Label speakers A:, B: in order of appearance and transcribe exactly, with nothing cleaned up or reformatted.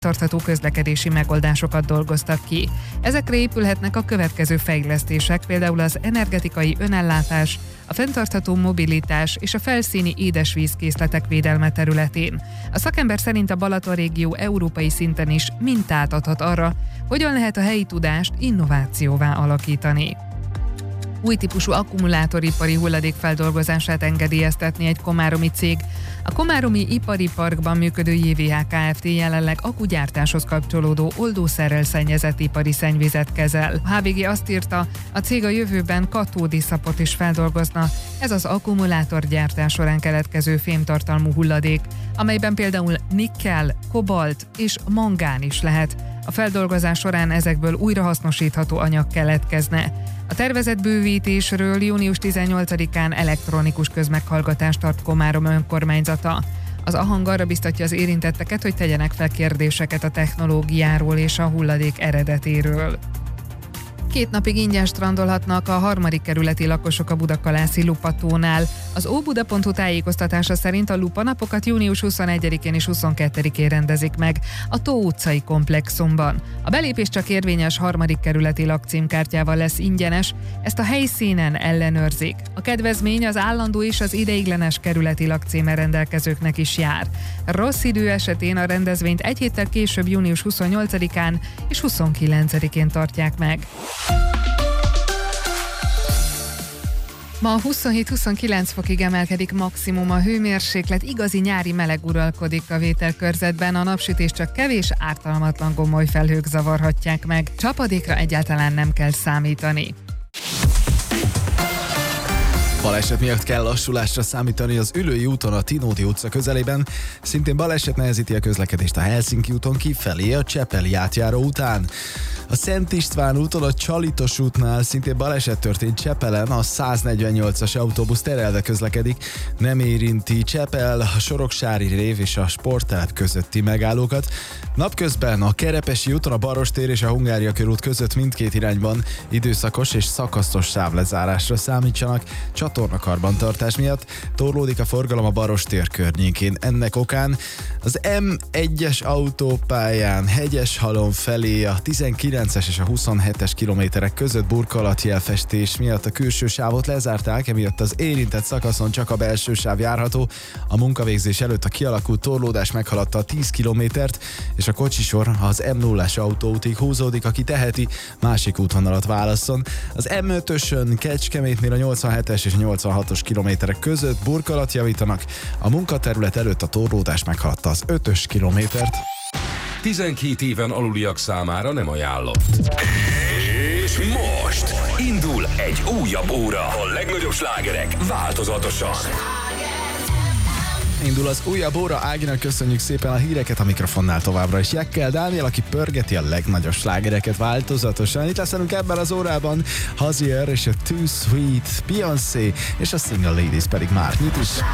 A: tartható közlekedési megoldásokat dolgoztak ki. Ezekre épülhetnek a következő fejlesztések, például az energetikai önellátás, a fenntartható mobilitás és a felszíni édesvízkészletek védelme területén. A szakember szerint a Balaton régió európai szinten is mintát adhat arra, hogyan lehet a helyi tudást innovációvá alakítani. Új típusú akkumulátoripari hulladék feldolgozását engedélyeztetni egy komáromi cég. A komáromi ipari parkban működő jé vé há Kft. Jelenleg akkugyártáshoz kapcsolódó oldószerrel szennyezett ipari szennyvizet kezel. A há vé gé azt írta, a cég a jövőben katódiszapot is feldolgozna. Ez az akkumulátorgyártás során keletkező fémtartalmú hulladék, amelyben például nikkel, kobalt és mangán is lehet. A feldolgozás során ezekből újrahasznosítható anyag keletkezne. A tervezett bővítésről június tizennyolcadikán elektronikus közmeghallgatást tart Komárom önkormányzata. Az á há en arra biztatja az érintetteket, hogy tegyenek fel kérdéseket a technológiáról és a hulladék eredetéről. Két napig ingyen strandolhatnak a harmadik kerületi lakosok a Budakalászi Lupatónál. Az óbuda pont hu tájékoztatása szerint a lupanapokat június huszonegyedikén és huszonkettedikén rendezik meg a Tó utcai komplexumban. A belépés csak érvényes harmadik kerületi lakcímkártyával lesz ingyenes, ezt a helyszínen ellenőrzik. A kedvezmény az állandó és az ideiglenes kerületi lakcímmel rendelkezőknek is jár. Rossz idő esetén a rendezvényt egy héttel később június huszonnyolcadikán és huszonkilencedikén tartják meg. Ma huszonhét-huszonkilenc fokig emelkedik maximum a hőmérséklet, igazi nyári meleg uralkodik a vételkörzetben, a napsütés csak kevés, ártalmatlan gomoly felhők zavarhatják meg. Csapadékra egyáltalán nem kell számítani.
B: Baleset miatt kell lassulásra számítani az Üllői úton a Tinóti utca közelében, szintén baleset nehezíti a közlekedést a Helsinki úton kifelé a Csepeli átjáró után. A Szent István úton a Csalitos útnál szintén baleset történt Csepelen, a száznegyvennyolcas autóbusz terelve közlekedik, nem érinti Csepel, a Soroksári rév és a Sporttelep közötti megállókat. Napközben a Kerepesi úton a Barostér és a Hungária körút között mindkét irányban időszakos és szakaszos sávlezárásra számítsanak, csatornakarbantartás miatt torlódik a forgalom a Barostér környékén. Ennek okán az em egyes autópályán Hegyeshalom felé a tizenkilences és a huszonhetes kilométerek között burkolatjelfestés miatt a külső sávot lezárták, emiatt az érintett szakaszon csak a belső sáv járható. A munkavégzés előtt a kialakult torlódás meghaladta a tíz kilométert, és a kocsisor az em nullás autóútig húzódik, aki teheti, másik útvonalat válasszon. Az em ötösön Kecskemétnél a nyolcvanhetes és a nyolcvanhatos kilométerek között burkolat javítanak, a munkaterület előtt a torlódás meghaladta az ötös kilométert.
C: tizenkét éven aluliak számára nem ajánlott. És most indul egy újabb óra. A legnagyobb slágerek változatosan.
B: Indul az újabb óra, Áginak köszönjük szépen a híreket, a mikrofonnál továbbra is Jekkel Dániel, aki pörgeti a legnagyobb slágereket változatosan. Itt lesz ebben az órában Hazier és a Too Sweet, Beyoncé és a Single Ladies pedig már nyit is.